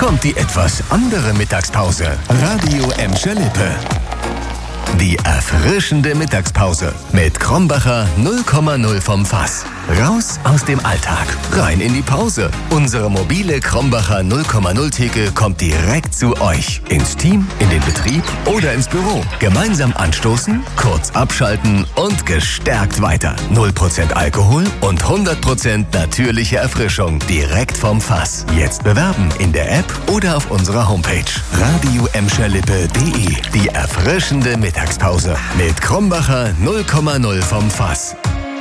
kommt die etwas andere Mittagspause. Radio Emscher Lippe. Die erfrischende Mittagspause mit Krombacher 0,0 vom Fass. Raus aus dem Alltag, rein in die Pause. Unsere mobile Krombacher 0,0 Theke kommt direkt zu euch. Ins Team, in den Betrieb oder ins Büro. Gemeinsam anstoßen, kurz abschalten und gestärkt weiter. 0% Alkohol und 100% natürliche Erfrischung direkt vom Fass. Jetzt bewerben in der App oder auf unserer Homepage. radioemscherlippe.de. Die erfrischende Mittagspause mit Krombacher 0,0 vom Fass.